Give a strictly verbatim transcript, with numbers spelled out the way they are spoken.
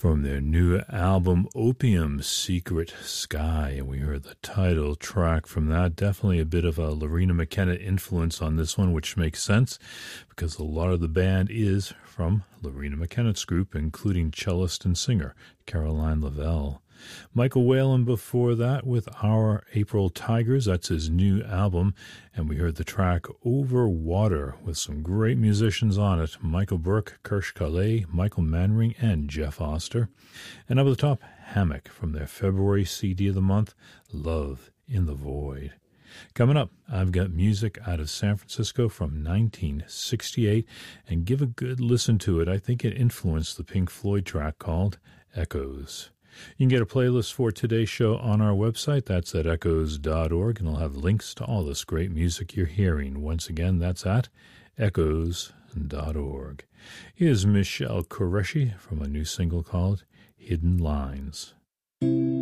from their new album Opium Secret Sky, and we heard the title track from that. Definitely a bit of a Loreena McKennitt influence on this one, which makes sense because a lot of the band is from Loreena McKennitt's group, including cellist and singer Caroline Lavelle. Michael Whalen before that with Our April Tigers. That's his new album. And we heard the track Over Water with some great musicians on it. Michael Burke, Kirsch Calais, Michael Manring, and Jeff Oster. And up at the top, Hammock from their February C D of the month, Love in the Void. Coming up, I've got music out of San Francisco from nineteen sixty-eight, and give a good listen to it. I think it influenced the Pink Floyd track called Echoes. You can get a playlist for today's show on our website. That's at echoes dot org, and I'll have links to all this great music you're hearing. Once again, that's at echoes dot org. Here's Michelle Qureshi from a new single called Hidden Lines.